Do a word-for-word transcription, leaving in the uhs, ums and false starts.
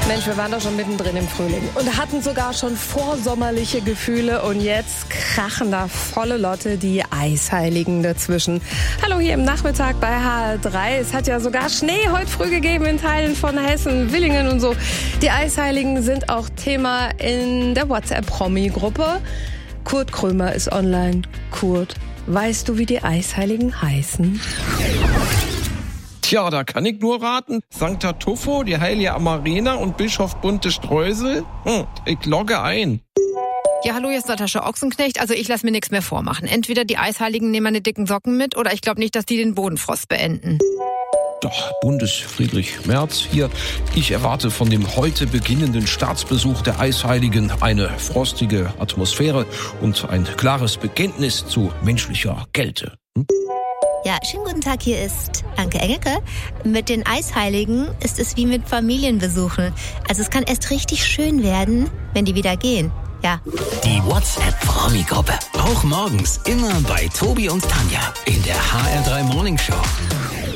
Mensch, wir waren doch schon mittendrin im Frühling und hatten sogar schon vorsommerliche Gefühle und jetzt krachen da volle Lotte die Eisheiligen dazwischen. Hallo hier im Nachmittag bei H R drei. Es hat ja sogar Schnee heute früh gegeben in Teilen von Hessen, Willingen und so. Die Eisheiligen sind auch Thema in der WhatsApp-Promi-Gruppe. Kurt Krömer ist online. Kurt, weißt du, wie die Eisheiligen heißen? Tja, da kann ich nur raten. Sankt Tuffo, die heilige Amarena und Bischof Bunte Streusel. Hm, ich logge ein. Ja, hallo, hier ist Natascha Ochsenknecht. Also ich lasse mir nichts mehr vormachen. Entweder die Eisheiligen nehmen meine dicken Socken mit oder ich glaube nicht, dass die den Bodenfrost beenden. Doch, Bundesfriedrich Merz hier. Ich erwarte von dem heute beginnenden Staatsbesuch der Eisheiligen eine frostige Atmosphäre und ein klares Bekenntnis zu menschlicher Kälte. Hm? Ja, schönen guten Tag, hier ist Anke Engelke. Mit den Eisheiligen ist es wie mit Familienbesuchen. Also es kann erst richtig schön werden, wenn die wieder gehen. Ja. Die WhatsApp-Promi-Gruppe. Auch morgens immer bei Tobi und Tanja in der H R drei Morning Show.